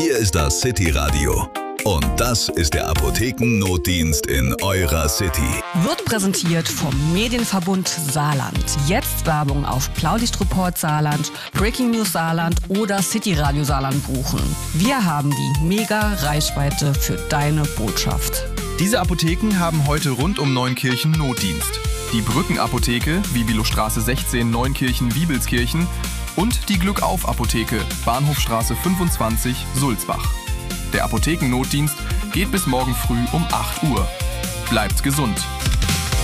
Hier ist das City Radio. Und das ist der Apothekennotdienst in eurer City. Wird präsentiert vom Medienverbund Saarland. Jetzt Werbung auf Blaulichtreport Saarland, Breaking News Saarland oder City Radio Saarland buchen. Wir haben die Mega-Reichweite für deine Botschaft. Diese Apotheken haben heute rund um Neunkirchen Notdienst. Die Brückenapotheke, Wibilowstraße 16, Neunkirchen-Wiebelskirchen und die Glückauf-Apotheke, Bahnhofstraße 25, Sulzbach. Der Apothekennotdienst geht bis morgen früh um 8 Uhr. Bleibt gesund!